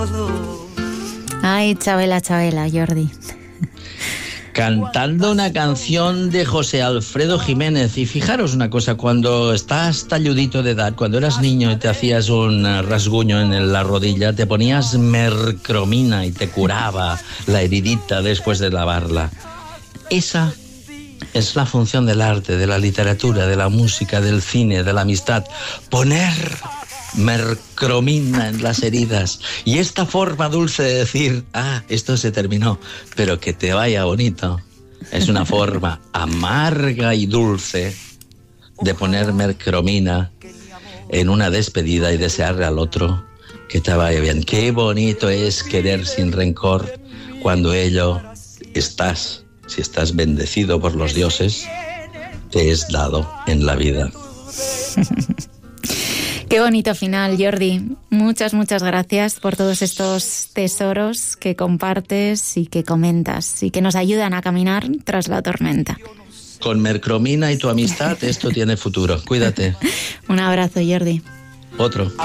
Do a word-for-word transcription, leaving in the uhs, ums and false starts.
Ay, Chabela, Chabela, Jordi. Cantando una canción de José Alfredo Jiménez. Y fijaros una cosa, cuando estás talludito de edad, cuando eras niño y te hacías un rasguño en la rodilla, te ponías mercromina y te curaba la heridita después de lavarla. Esa es la función del arte, de la literatura, de la música, del cine, de la amistad. Poner mercromina en las heridas. Y esta forma dulce de decir, ah, esto se terminó, pero que te vaya bonito, es una forma amarga y dulce de poner mercromina en una despedida y desearle al otro que te vaya bien. Qué bonito es querer sin rencor cuando ello estás, si estás bendecido por los dioses, te es dado en la vida. Qué bonito final, Jordi. Muchas, muchas gracias por todos estos tesoros que compartes y que comentas y que nos ayudan a caminar tras la tormenta. Con mercromina y tu amistad esto tiene futuro. Cuídate. Un abrazo, Jordi. Otro.